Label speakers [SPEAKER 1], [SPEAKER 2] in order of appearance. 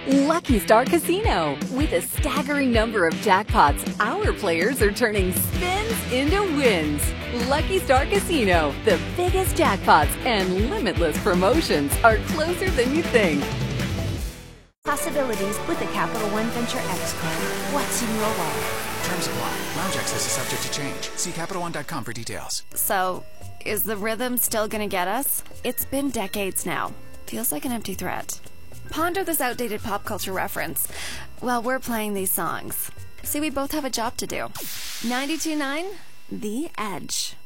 [SPEAKER 1] Lucky Star Casino. With a staggering number of jackpots, our players are turning spins into wins. Lucky Star Casino, the biggest jackpots and limitless promotions are closer than you think.
[SPEAKER 2] Possibilities with the Capital One Venture X card. What's in your wallet?
[SPEAKER 3] Terms apply. Lounge access is subject to change. See CapitalOne.com for details.
[SPEAKER 4] So, is the rhythm still gonna get us? It's been decades now. Feels like an empty threat. Ponder this outdated pop culture reference while we're playing these songs. See, we both have a job to do. 92.9, The Edge.